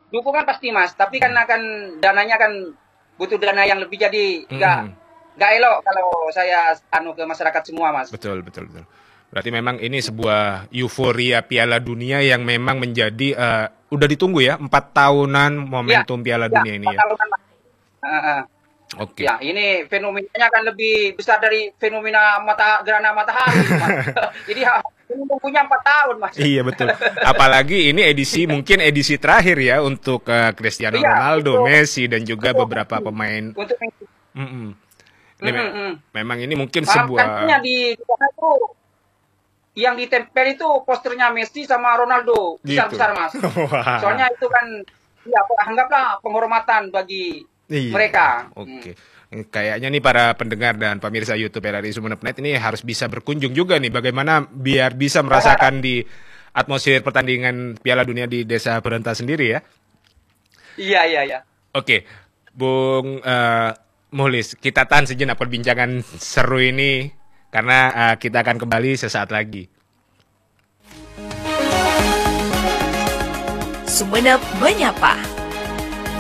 dukungan pasti Mas, tapi kan akan dananya kan butuh dana yang lebih, jadi nggak elok kalau saya ke masyarakat semua Mas. Betul, betul, betul. Berarti memang ini sebuah euforia Piala Dunia yang memang menjadi udah ditunggu ya, 4 tahunan momentum Piala Dunia ini 4 ya. tahunan Mas. Oke. Ya, ini fenomenanya kan lebih besar dari fenomena gerhana matahari Mas. Jadi punya 4 tahun Mas. Iya betul. Apalagi ini mungkin edisi terakhir ya untuk Cristiano Iya, Ronaldo, untuk Messi dan juga beberapa pemain. untuk Ini memang ini mungkin sebuah makanya di sana itu yang ditempel itu posternya Messi sama Ronaldo besar-besar gitu. Mas. Wah. Soalnya itu kan ya anggaplah penghormatan bagi mereka. Oke. Kayaknya nih para pendengar dan pemirsa YouTube RRI Sumeneb.net ini harus bisa berkunjung juga nih, bagaimana biar bisa merasakan di atmosfer pertandingan Piala Dunia di Desa Berenta sendiri ya. Iya. Oke, Bung Muhlis, kita tahan sejenak perbincangan seru ini karena kita akan kembali sesaat lagi. Sumeneb Menyapa.